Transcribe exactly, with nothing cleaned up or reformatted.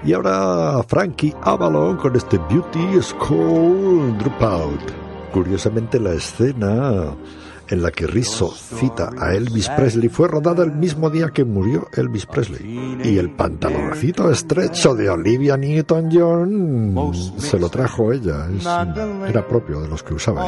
Y ahora Frankie Avalon con este Beauty School Dropout. Curiosamente, la escena en la que Rizzo cita a Elvis Presley fue rodada el mismo día que murió Elvis Presley. Y el pantaloncito estrecho de Olivia Newton-John se lo trajo ella, es, era propio de los que usaba.